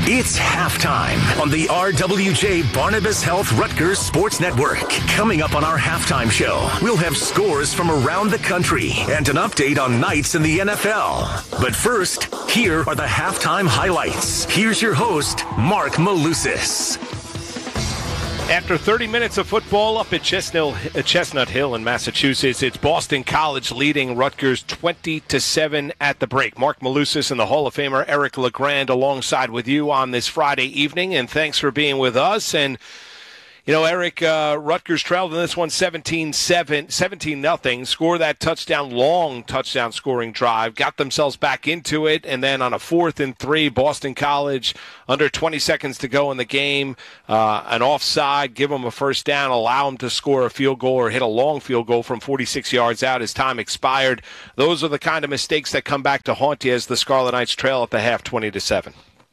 It's halftime on the RWJ Barnabas Health Rutgers Sports Network. Coming up on our halftime show, we'll have scores from around the country and an update on Knights in the NFL. But first, here are the halftime highlights. Here's your host, Mark Malusis. After 30 minutes of football up at Chestnut Hill in Massachusetts, it's Boston College leading Rutgers 20-7 at the break. Mark Malusis and the Hall of Famer Eric LeGrand alongside with you on this Friday evening, and thanks for being with us. And you know, Eric, Rutgers trailed in this one 17-0, scored that long touchdown scoring drive, got themselves back into it, and then on a 4th and 3, Boston College, under 20 seconds to go in the game, an offside, give them a first down, allow them to score a field goal or hit a long field goal from 46 yards out as time expired. Those are the kind of mistakes that come back to haunt you as the Scarlet Knights trail at the half 20-7.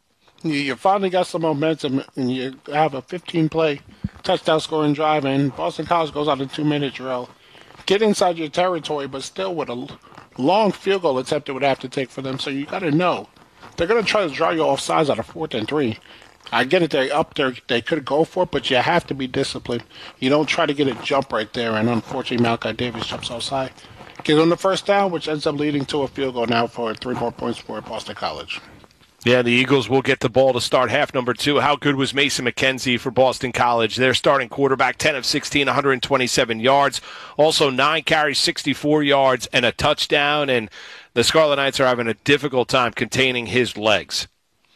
You finally got some momentum, and you have a 15-play touchdown scoring drive, and Boston College goes on a 2-minute drill. Get inside your territory, but still with a long field goal attempt it would have to take for them. So you got to know they're going to try to draw you off sides on a 4th and 3. I get it, they're up there, they could go for it, but you have to be disciplined. You don't try to get a jump right there, and unfortunately Malachi Davis jumps offside. Gets on the first down, which ends up leading to a field goal now for 3 more points for Boston College. Yeah, the Eagles will get the ball to start half number 2. How good was Mason McKenzie for Boston College? Their starting quarterback, 10 of 16, 127 yards. Also 9 carries, 64 yards, and a touchdown. And the Scarlet Knights are having a difficult time containing his legs.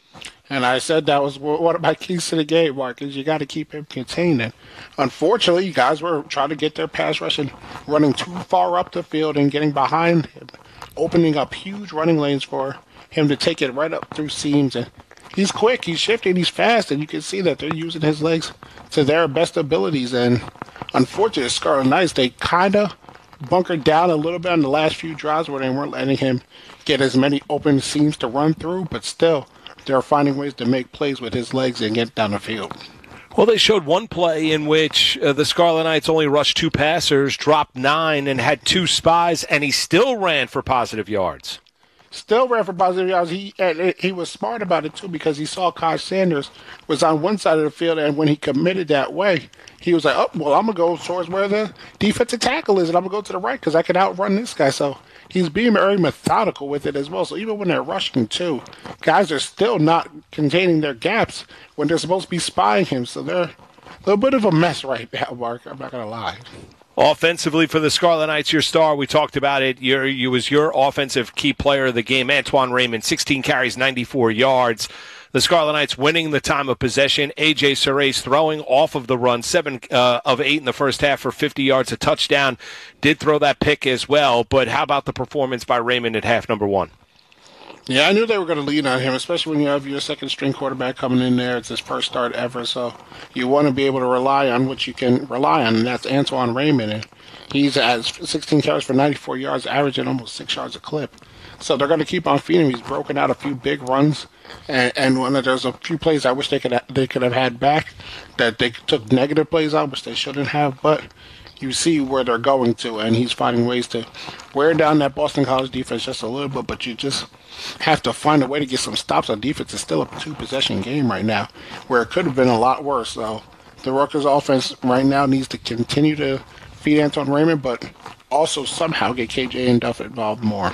And I said that was one of my keys to the game, Mark, is you got to keep him contained. And unfortunately, you guys were trying to get their pass rush and running too far up the field and getting behind him, opening up huge running lanes for him to take it right up through seams. And he's quick, he's shifting, he's fast, and you can see that they're using his legs to their best abilities. And unfortunately, the Scarlet Knights, they kind of bunkered down a little bit on the last few drives where they weren't letting him get as many open seams to run through, but still, they're finding ways to make plays with his legs and get down the field. Well, they showed one play in which the Scarlet Knights only rushed 2 passers, dropped 9, and had 2 spies, and he still ran for positive yards. Still ran for positive yards. He was smart about it, too, because he saw Kai Sanders was on one side of the field, and when he committed that way, he was like, oh, well, I'm going to go towards where the defensive tackle is, and I'm going to go to the right because I can outrun this guy. So he's being very methodical with it as well. So even when they're rushing, too, guys are still not containing their gaps when they're supposed to be spying him. So they're a little bit of a mess right now, Mark. I'm not going to lie. Offensively for the Scarlet Knights, your star, we talked about it. You was your offensive key player of the game, Antoine Raymond, 16 carries, 94 yards. The Scarlet Knights winning the time of possession. A.J. Surace throwing off of the run, 7 of 8 in the first half for 50 yards, a touchdown. Did throw that pick as well, but how about the performance by Raymond at half number 1? Yeah, I knew they were going to lean on him, especially when you have your second-string quarterback coming in there. It's his first start ever, so you want to be able to rely on what you can rely on, and that's Antoine Raymond. And he's at 16 carries for 94 yards, averaging almost 6 yards a clip. So they're going to keep on feeding him. He's broken out a few big runs, and there's a few plays I wish they could have had back that they took negative plays on, which they shouldn't have, but you see where they're going to, and he's finding ways to wear down that Boston College defense just a little bit, but you just have to find a way to get some stops on defense. It's still a 2-possession game right now, where it could have been a lot worse. So the Rutgers offense right now needs to continue to feed Antoine Raymond, but also somehow get KJ and Duff involved more.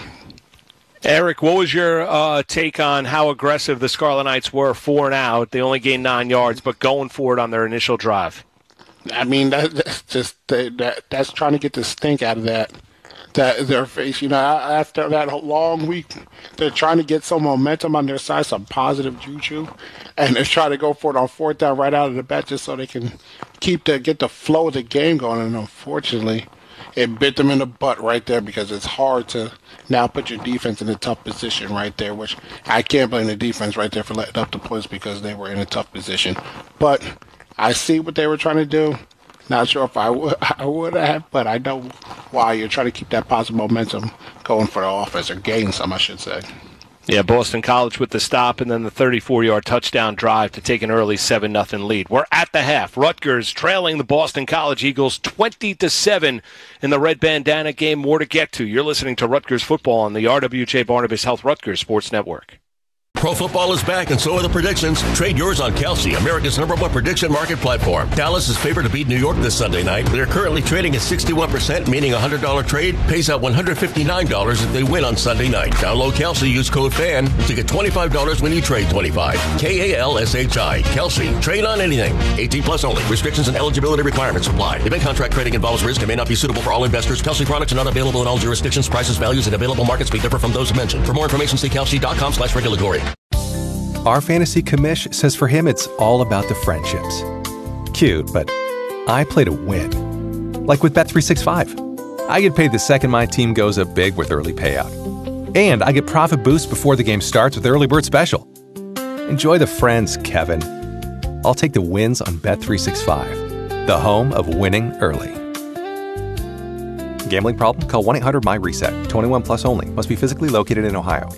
Eric, what was your take on how aggressive the Scarlet Knights were 4 and out? They only gained 9 yards, but going for it on their initial drive. I mean, that's just that's trying to get the stink out of that their face. You know, after that long week, they're trying to get some momentum on their side, some positive juju, and they're trying to go for it on 4th down right out of the bat just so they can get the flow of the game going. And unfortunately, it bit them in the butt right there because it's hard to now put your defense in a tough position right there, which I can't blame the defense right there for letting up the points because they were in a tough position. But I see what they were trying to do. Not sure if I would have, but I know why you're trying to keep that positive momentum going for the offense, or gain some, I should say. Yeah, Boston College with the stop and then the 34-yard touchdown drive to take an early 7-0 lead. We're at the half. Rutgers trailing the Boston College Eagles 20-7 in the red bandana game. More to get to. You're listening to Rutgers football on the RWJ Barnabas Health Rutgers Sports Network. Pro football is back, and so are the predictions. Trade yours on Kalshi, America's #1 prediction market platform. Dallas is favored to beat New York this Sunday night. They're currently trading at 61%, meaning a $100 trade pays out $159 if they win on Sunday night. Download Kalshi, use code FAN to get $25 when you trade 25. KALSHI. Kalshi. Trade on anything. 18 plus only. Restrictions and eligibility requirements apply. Event contract trading involves risk and may not be suitable for all investors. Kalshi products are not available in all jurisdictions. Prices, values, and available markets may differ from those mentioned. For more information, see kalshi.com/regulatory. Our fantasy commish says for him it's all about the friendships. Cute, but I play to win. Like with Bet365. I get paid the second my team goes up big with early payout. And I get profit boost before the game starts with Early Bird Special. Enjoy the friends, Kevin. I'll take the wins on Bet365, the home of winning early. Gambling problem? Call 1-800-MY-RESET. 21 plus only. Must be physically located in Ohio.